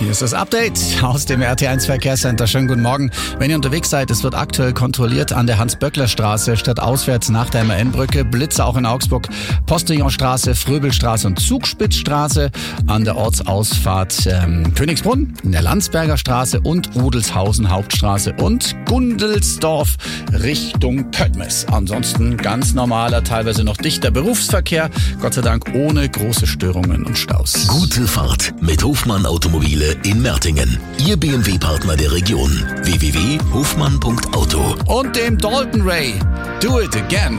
Hier ist das Update aus dem RT1 Verkehrscenter. Schönen guten Morgen. Wenn ihr unterwegs seid, es wird aktuell kontrolliert an der Hans-Böckler-Straße, stadtauswärts nach der MAN-Brücke, Blitze auch in Augsburg, Postillonstraße, Fröbelstraße und Zugspitzstraße, an der Ortsausfahrt Königsbrunn, in der Landsberger Straße und Udelshausen Hauptstraße und Gundelsdorf Richtung Pöttmes. Ansonsten ganz normaler, teilweise noch dichter Berufsverkehr, Gott sei Dank ohne große Störungen und Staus. Gute Fahrt mit Hofmann Automobile in Mertingen. Ihr BMW-Partner der Region. www.hofmann.auto. Und dem Dalton Ray. Do it again.